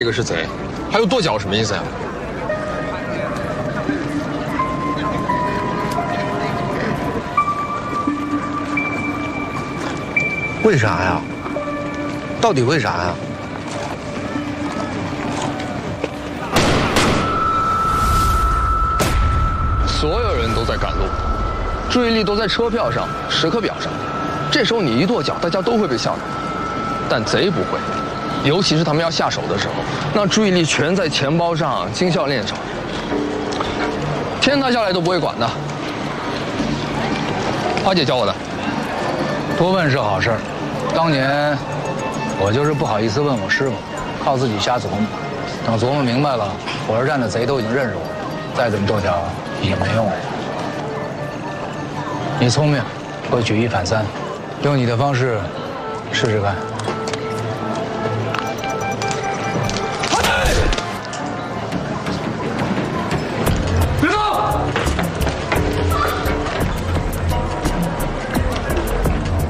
这个是贼，还有跺脚什么意思呀？ 为啥呀？到底为啥呀？ 所有人都在赶路，注意力都在车票上、时刻表上。这时候你一跺脚，大家都会被吓到。但贼不会，尤其是他们要下手的时候，那注意力全在钱包上、金项链上，天塌下来都不会管的。花姐教我的。 多问是好事，当年我就是不好意思问我师傅，靠自己瞎琢磨。等琢磨明白了，火车站的贼都已经认识我，再怎么跺脚已经没用了。你聪明，会举一反三，用你的方式试试看。